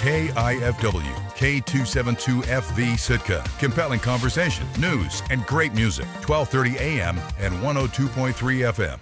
KIFW, K272FV Sitka. Compelling conversation, news, and great music. 1230 AM and 102.3 FM.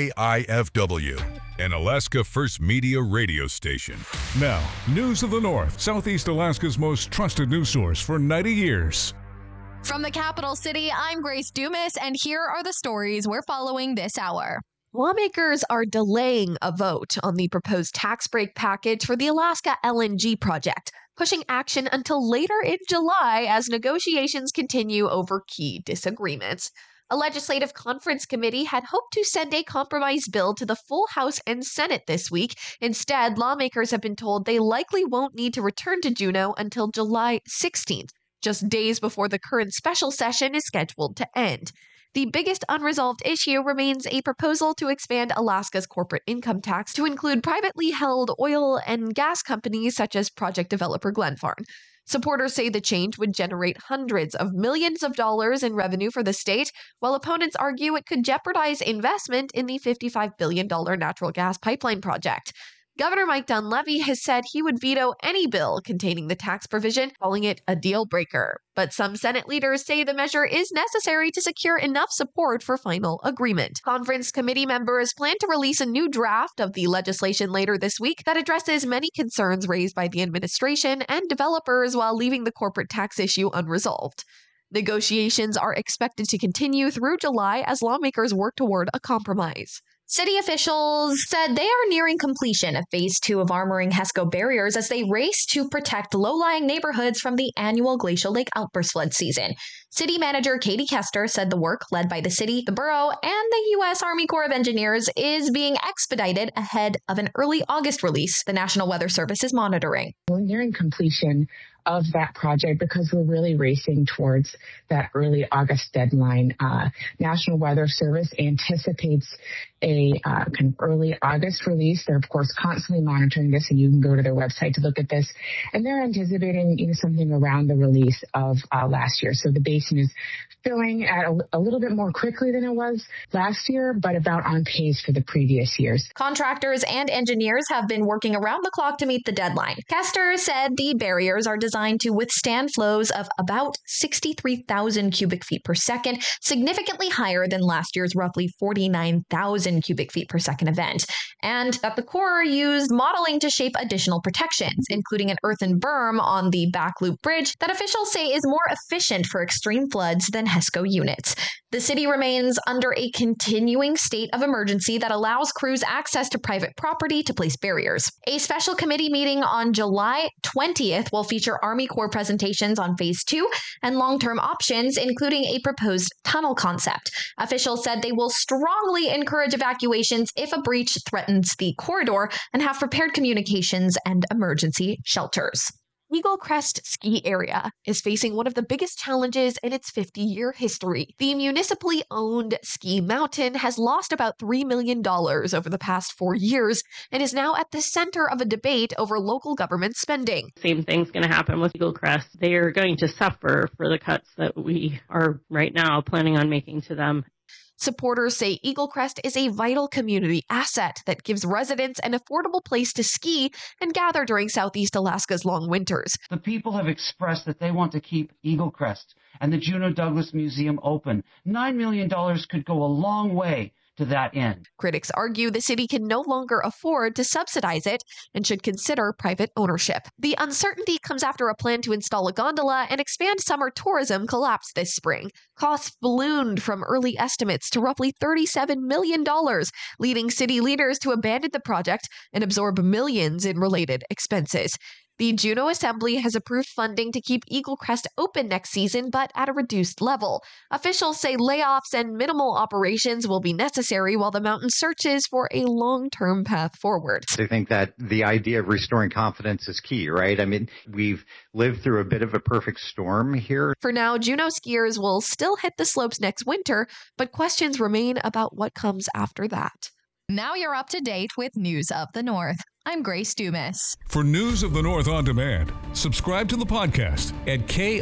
KIFW. An Alaska First Media radio station. Now, News of the North, Southeast Alaska's most trusted news source for 90 years. From the capital city, I'm Grace Dumas, and here are the stories we're following this hour. Lawmakers are delaying a vote on the proposed tax break package for the Alaska LNG project, pushing action until later in July as negotiations continue over key disagreements. A legislative conference committee had hoped to send a compromise bill to the full House and Senate this week. Instead, lawmakers have been told they likely won't need to return to Juneau until July 16th, just days before the current special session is scheduled to end. The biggest unresolved issue remains a proposal to expand Alaska's corporate income tax to include privately held oil and gas companies such as project developer Glenfarne. Supporters say the change would generate hundreds of millions of dollars in revenue for the state, while opponents argue it could jeopardize investment in the $55 billion natural gas pipeline project. Governor Mike Dunleavy has said he would veto any bill containing the tax provision, calling it a deal breaker. But some Senate leaders say the measure is necessary to secure enough support for final agreement. Conference committee members plan to release a new draft of the legislation later this week that addresses many concerns raised by the administration and developers while leaving the corporate tax issue unresolved. Negotiations are expected to continue through July as lawmakers work toward a compromise. City officials said they are nearing completion of Phase 2 of armoring HESCO barriers as they race to protect low-lying neighborhoods from the annual Glacial Lake outburst flood season. City Manager Katie Kester said the work led by the city, the borough, and the U.S. Army Corps of Engineers is being expedited ahead of an early August release the National Weather Service is monitoring. We're nearing completion of that project because we're really racing towards that early August deadline. National Weather Service anticipates a kind of early August release. They're, of course, constantly monitoring this, and you can go to their website to look at this. And they're anticipating something around the release of last year. So the basin is filling at a little bit more quickly than it was last year, but about on pace for the previous years. Contractors and engineers have been working around the clock to meet the deadline. Kester said the barriers are designed to withstand flows of about 63,000 cubic feet per second, significantly higher than last year's roughly 49,000 cubic feet per second event, and that the Corps used modeling to shape additional protections, including an earthen berm on the back loop bridge that officials say is more efficient for extreme floods than HESCO units. The city remains under a continuing state of emergency that allows crews access to private property to place barriers. A special committee meeting on July 20th will feature Army Corps presentations on Phase 2 and long-term options, including a proposed tunnel concept. Officials said they will strongly encourage evacuations if a breach threatens the corridor and have prepared communications and emergency shelters. Eagle Crest Ski Area is facing one of the biggest challenges in its 50-year history. The municipally owned ski mountain has lost about $3 million over the past 4 years and is now at the center of a debate over local government spending. Same thing's going to happen with Eagle Crest. They are going to suffer for the cuts that we are right now planning on making to them. Supporters say Eagle Crest is a vital community asset that gives residents an affordable place to ski and gather during Southeast Alaska's long winters. The people have expressed that they want to keep Eagle Crest and the Juneau Douglas Museum open. $9 million could go a long way to that end. Critics argue the city can no longer afford to subsidize it and should consider private ownership. The uncertainty comes after a plan to install a gondola and expand summer tourism collapsed this spring. Costs ballooned from early estimates to roughly $37 million, leading city leaders to abandon the project and absorb millions in related expenses. The Juneau Assembly has approved funding to keep Eagle Crest open next season, but at a reduced level. Officials say layoffs and minimal operations will be necessary while the mountain searches for a long-term path forward. I think that the idea of restoring confidence is key, right? I mean, we've lived through a bit of a perfect storm here. For now, Juneau skiers will still hit the slopes next winter, but questions remain about what comes after that. Now you're up to date with News of the North. I'm Grace Dumas. For News of the North on demand, subscribe to the podcast at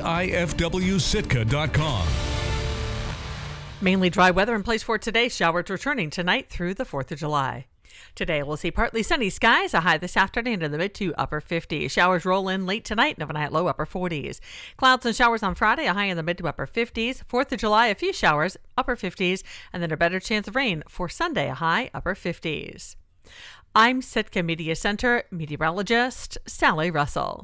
KIFWSitka.com. Mainly dry weather in place for today. Showers returning tonight through the 4th of July. Today, we'll see partly sunny skies, a high this afternoon in the mid to upper 50s. Showers roll in late tonight, and overnight low upper 40s. Clouds and showers on Friday, a high in the mid to upper 50s. 4th of July, a few showers, upper 50s, and then a better chance of rain for Sunday, a high upper 50s. I'm Sitka Media Center meteorologist Sally Russell.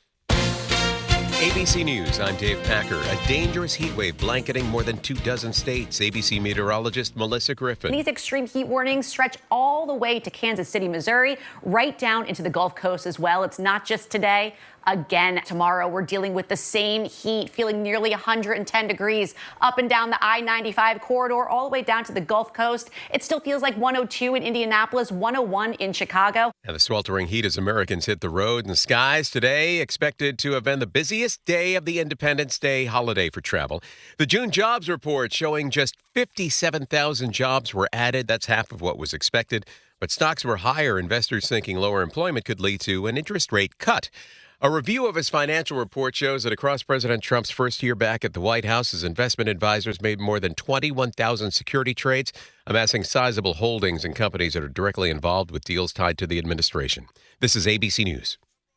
ABC News, I'm Dave Packer. A dangerous heat wave blanketing more than 24 states. ABC meteorologist Melissa Griffin. These extreme heat warnings stretch all the way to Kansas City, Missouri, right down into the Gulf Coast as well. It's not just today. Again, tomorrow, we're dealing with the same heat, feeling nearly 110 degrees up and down the I-95 corridor, all the way down to the Gulf Coast. It still feels like 102 in Indianapolis, 101 in Chicago. And the sweltering heat as Americans hit the road and skies today, expected to have been the busiest day of the Independence Day holiday for travel. The June jobs report showing just 57,000 jobs were added. That's half of what was expected. But stocks were higher, investors thinking lower employment could lead to an interest rate cut. A review of his financial report shows that across President Trump's first year back at the White House, his investment advisors made more than 21,000 security trades, amassing sizable holdings in companies that are directly involved with deals tied to the administration. This is ABC News.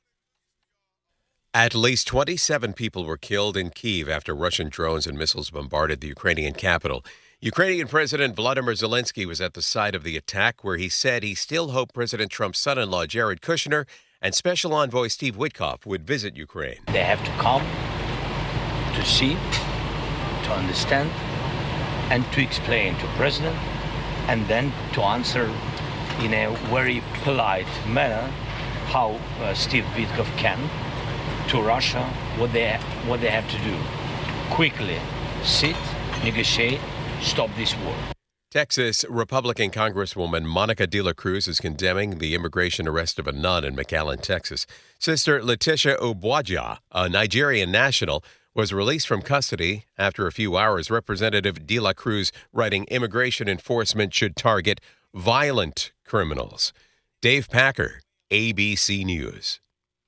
At least 27 people were killed in Kyiv after Russian drones and missiles bombarded the Ukrainian capital. Ukrainian President Volodymyr Zelensky was at the site of the attack, where he said he still hoped President Trump's son-in-law Jared Kushner and Special Envoy Steve Witkoff would visit Ukraine. They have to come to see, to understand, and to explain to President, and then to answer in a very polite manner how Steve Witkoff can to Russia what they have to do. Quickly sit, negotiate, stop this war. Texas Republican Congresswoman Monica De La Cruz is condemning the immigration arrest of a nun in McAllen, Texas. Sister Letitia Obuaja, a Nigerian national, was released from custody after a few hours. Representative De La Cruz writing immigration enforcement should target violent criminals. Dave Packer, ABC News.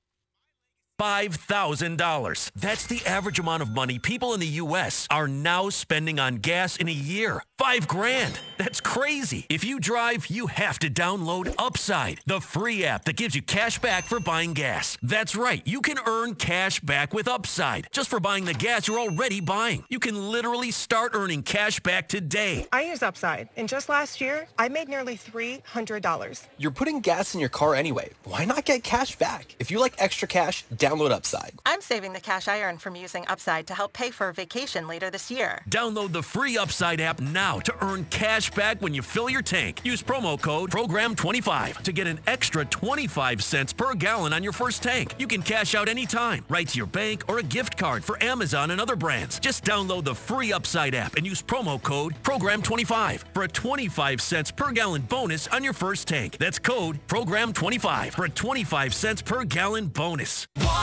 $5,000. That's the average amount of money people in the U.S. are now spending on gas in a year. $5,000. That's crazy. If you drive, you have to download Upside, the free app that gives you cash back for buying gas. That's right. You can earn cash back with Upside just for buying the gas you're already buying. You can literally start earning cash back today. I use Upside, and just last year, I made nearly $300. You're putting gas in your car anyway. Why not get cash back? If you like extra cash, download Upside. I'm saving the cash I earn from using Upside to help pay for a vacation later this year. Download the free Upside app now to earn cash back when you fill your tank. Use promo code PROGRAM25 to get an extra 25 cents per gallon on your first tank. You can cash out anytime, right to your bank or a gift card for Amazon and other brands. Just download the free Upside app and use promo code PROGRAM25 for a 25 cents per gallon bonus on your first tank. That's code PROGRAM25 for a 25 cents per gallon bonus.